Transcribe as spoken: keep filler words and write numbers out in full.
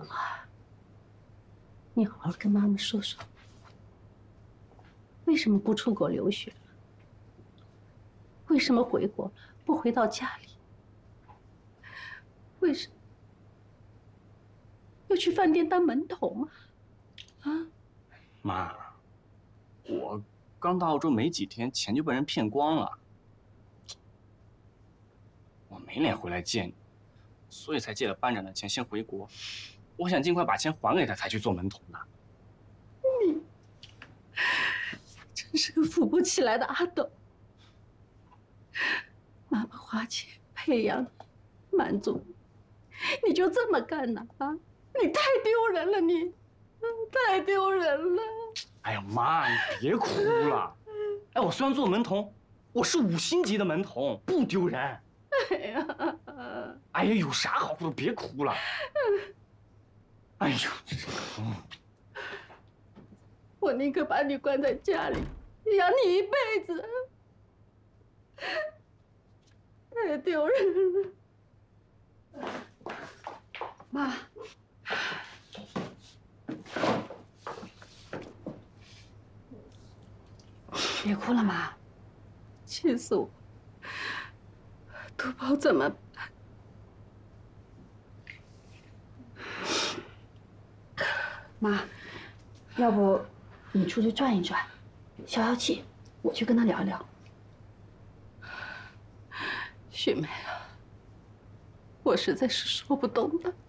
啊，你好好跟妈妈说说，为什么不出国留学了？为什么回国不回到家里？为什么要去饭店当门童啊？啊， 妈，我刚到澳洲没几天，钱就被人骗光了，我没脸回来见你，所以才借了班长的钱先回国。我想尽快把钱还给他，才去做门童的。 你真是个扶不起来的阿斗。妈妈花钱培养你，满足你，你就这么干呢？啊，你太丢人了，你，太丢人了。 哎呀，妈，你别哭了。哎，我虽然做门童，我是五星级的门童，不丢人。 哎呀， 哎呀，有啥好哭的？别哭了。哎呦，嗯， 我宁可把你关在家里，养你一辈子。太丢人了，妈。别哭了，妈。气死我，都不知道怎么办。妈，要不你出去转一转，消消气，我去跟他聊一聊。雪梅啊，我实在是说不动了。